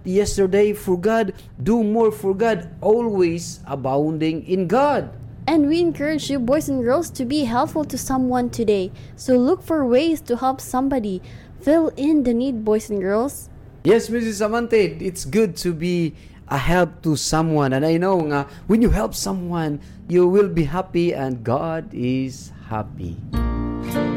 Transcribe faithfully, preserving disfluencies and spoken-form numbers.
yesterday for God, do more for God, always abounding in God. And we encourage you, boys and girls, to be helpful to someone today. So look for ways to help somebody. Fill in the need, boys and girls. Yes, Missus Amante, it's good to be a help to someone. And I know nga, when you help someone, you will be happy and God is happy.